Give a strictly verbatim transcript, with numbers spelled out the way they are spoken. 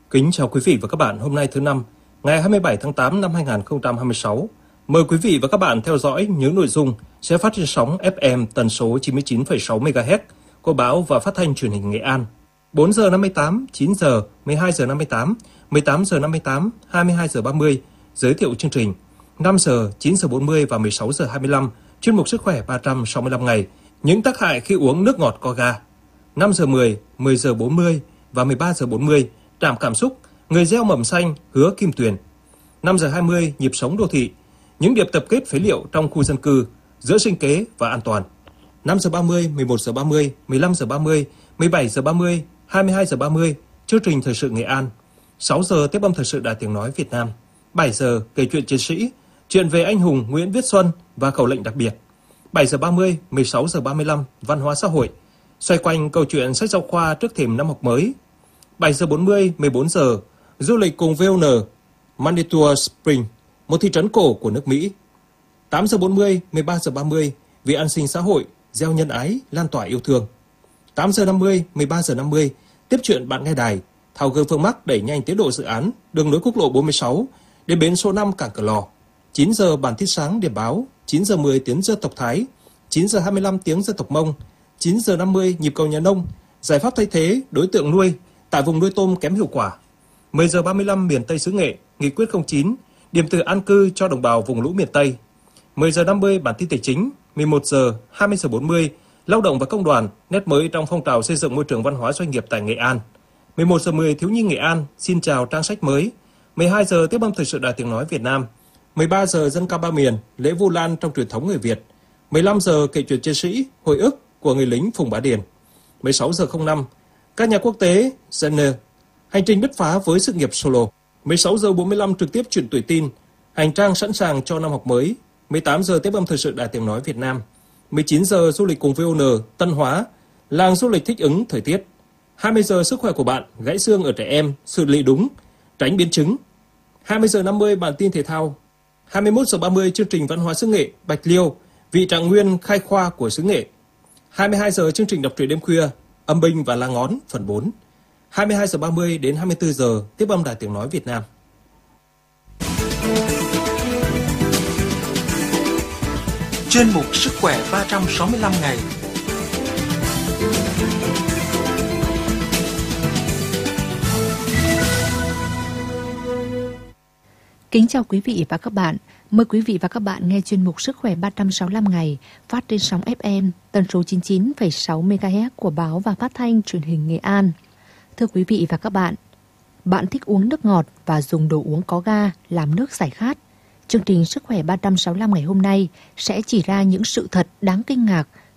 Kính chào quý vị và các bạn, hôm nay thứ năm, ngày hai mươi bảy tháng tám năm hai nghìn không trăm hai mươi sáu. Mời quý vị và các bạn theo dõi những nội dung sẽ phát trên sóng ép em tần số chín mươi chín phẩy sáu mê ga héc của báo và phát thanh truyền hình Nghệ An. bốn giờ năm mươi tám, chín giờ, mười hai giờ năm mươi tám, mười tám giờ năm mươi tám, hai mươi hai giờ ba mươi, giới thiệu chương trình. năm giờ, chín giờ bốn mươi và mười sáu giờ hai mươi lăm, chuyên mục sức khỏe ba trăm sáu mươi lăm ngày, những tác hại khi uống nước ngọt có ga. năm giờ mười, mười giờ bốn mươi và mười ba giờ bốn mươi, trạm cảm xúc, người gieo mầm xanh, Hứa Kim Tuyền. năm giờ hai mươi, nhịp sống đô thị, những điểm tập kết phế liệu trong khu dân cư, giữa sinh kế và an toàn. năm giờ ba mươi, mười một giờ ba mươi, mười lăm giờ ba mươi, mười bảy giờ ba mươi, hai mươi hai giờ ba mươi, chương trình thời sự Nghệ An. sáu giờ tiếp âm thời sự Đài Tiếng nói Việt Nam. bảy giờ kể chuyện chiến sĩ, chuyện về anh hùng Nguyễn Viết Xuân và khẩu lệnh đặc biệt. bảy giờ ba mươi, mười sáu giờ ba mươi lăm, văn hóa xã hội, xoay quanh câu chuyện sách giáo khoa trước thềm năm học mới. bảy giờ bốn mươi, mười bốn giờ, du lịch cùng vê o en, Manitou Spring, một thị trấn cổ của nước Mỹ. tám giờ bốn mươi, mười ba giờ ba mươi, vì an sinh xã hội, gieo nhân ái, lan tỏa yêu thương. tám giờ năm mươi, mười ba giờ năm mươi, tiếp chuyện bạn nghe đài, tháo gỡ vướng mắc đẩy nhanh tiến độ dự án đường nối quốc lộ bốn mươi sáu đến bến số năm cảng Cửa Lò. chín giờ bản tin sáng điểm báo, chín giờ mười tiếng dân tộc Thái, chín giờ hai mươi lăm tiếng dân tộc Mông, chín giờ năm mươi nhịp cầu nhà nông, giải pháp thay thế đối tượng nuôi tại vùng nuôi tôm kém hiệu quả. mười giờ ba mươi lăm miền Tây xứ Nghệ, nghị quyết không chín, điểm từ an cư cho đồng bào vùng lũ miền Tây. mười giờ năm mươi bản tin tài chính, mười một giờ, hai mươi giờ bốn mươi, lao động và công đoàn, nét mới trong phong trào xây dựng môi trường văn hóa doanh nghiệp tại Nghệ An. mười một giờ mười thiếu nhi Nghệ An, xin chào trang sách mới. mười hai giờ tiếp âm thời sự Đài Tiếng nói Việt Nam. mười ba giờ dân ca ba miền, lễ Vu Lan trong truyền thống người Việt. mười lăm giờ kể chuyện chiến sĩ, hồi ức của người lính Phùng Bá Điền. mười sáu giờ không năm, các nhà quốc tế, Jenner, hành trình bứt phá với sự nghiệp solo. mười sáu giờ bốn mươi lăm trực tiếp chuyển tuổi tin, hành trang sẵn sàng cho năm học mới. mười tám giờ tiếp âm thời sự Đài Tiếng nói Việt Nam. mười chín giờ du lịch cùng vê o en, Tân Hóa, làng du lịch thích ứng thời tiết. hai mươi giờ sức khỏe của bạn, gãy xương ở trẻ em, xử lý đúng, tránh biến chứng. hai mươi giờ năm mươi bản tin thể thao. hai mươi mốt giờ ba mươi chương trình văn hóa xứ Nghệ, Bạch Liêu, vị trạng nguyên khai khoa của xứ Nghệ. hai mươi hai giờ chương trình đọc truyện đêm khuya, Âm binh và lá ngón phần bốn. hai mươi hai giờ ba mươi đến hai mươi tư giờ tiếp âm Đài Tiếng nói Việt Nam. Chuyên mục sức khỏe ba trăm sáu mươi lăm ngày. Kính chào quý vị và các bạn. Mời quý vị và các bạn nghe chuyên mục Sức khỏe ba trăm sáu mươi lăm ngày phát trên sóng ép em tần số chín mươi chín phẩy sáu mê ga héc của báo và phát thanh truyền hình Nghệ An. Thưa quý vị và các bạn, bạn thích uống nước ngọt và dùng đồ uống có ga làm nước giải khát. Chương trình Sức khỏe ba trăm sáu mươi lăm ngày hôm nay sẽ chỉ ra những sự thật đáng kinh ngạc